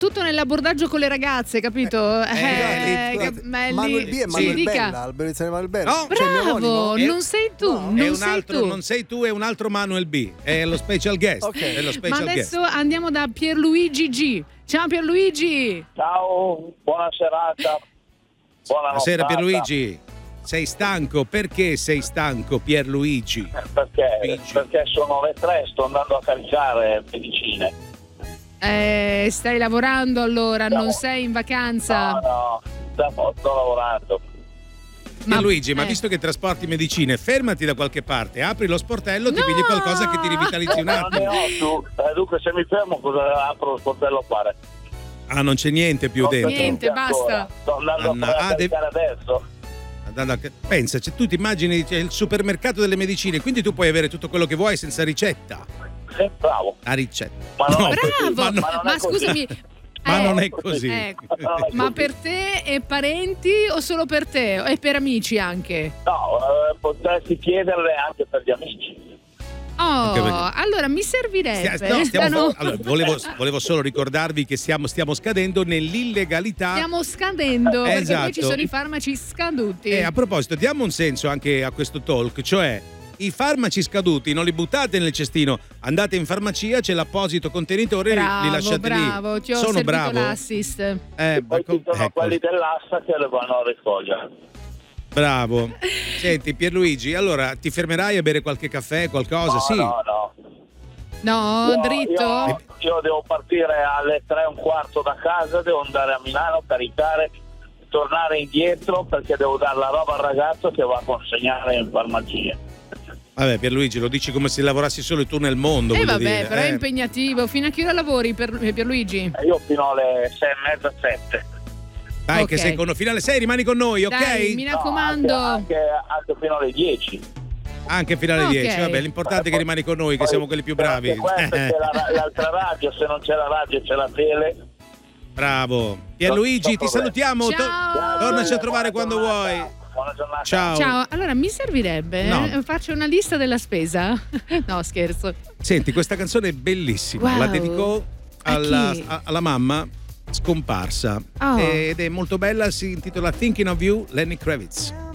tutto nell'abordaggio con le ragazze, capito? Manuel B è Manuel Bella, l'alberezza di Manuel Bella. No. Bravo, non sei tu, No. Non sei tu, è un altro Manuel B. È lo special guest. Ok. È lo Ma special guest. adesso andiamo da Pierluigi G. Ciao Pierluigi. Ciao, buona serata. Buonasera Pierluigi. Sei stanco? Perché sei stanco, Pierluigi? Perché sono le 3, sto andando a caricare medicine. Stai lavorando allora, non sei in vacanza? No, sto lavorando. Pierluigi, ma visto che trasporti medicine, fermati da qualche parte, apri lo sportello, ti pigli qualcosa che ti rivitalizzi un Non ne attimo. ho più. Dunque se mi fermo cosa apro lo sportello a fare? Ah, non c'è niente più dentro. Niente, basta. Sto andando a caricare adesso. Pensa, tu ti immagini c'è il supermercato delle medicine, quindi tu puoi avere tutto quello che vuoi senza ricetta. Bravo. La ricetta. Ma non è Bravo, così, ma scusami. Ma non è così. Ma per te e parenti o solo per te? E per amici anche? No, potresti chiederle anche per gli amici. Oh, perché- allora mi servirebbe. Allora, volevo solo ricordarvi che stiamo scadendo nell'illegalità. Stiamo scadendo perché Esatto. poi ci sono i farmaci scaduti. E a proposito, diamo un senso anche a questo talk, cioè i farmaci scaduti non li buttate nel cestino, andate in farmacia, c'è l'apposito contenitore, bravo, li lasciate bravo, lì. Ti ho Sono servito bravo. l'assist. Poi ci sono quelli dell'assa che le vanno a ricogliere. Bravo. Senti Pierluigi, allora ti fermerai a bere qualche caffè, qualcosa? No, Sì. No, dritto? Io devo partire alle 3:15 da casa, devo andare a Milano, caricare, tornare indietro perché devo dare la roba al ragazzo che va a consegnare in farmacia. Vabbè Pierluigi, lo dici come se lavorassi solo tu nel mondo. voglio Vabbè, dire, però è impegnativo. Fino a che ora lavori Pierluigi? Io fino alle 6:30, 7. Dai, Ok. che sei con finale 6, rimani con noi, ok? Dai, mi raccomando. Anche fino alle 10. Anche fino alle Ok. 10, vabbè, l'importante è che rimani con noi, che siamo quelli più bravi. Anche questa c'è l'altra radio, se non c'è la radio c'è la tele. Bravo. Pierluigi, ti salutiamo. Ciao. Tornaci a trovare quando vuoi. Buona giornata. Ciao. Ciao, allora mi servirebbe, No. faccio una lista della spesa. No, scherzo. Senti, questa canzone è bellissima. Wow. La dedicò A chi? alla mamma scomparsa. Oh. Ed è molto bella, si intitola Thinking of You, Lenny Kravitz.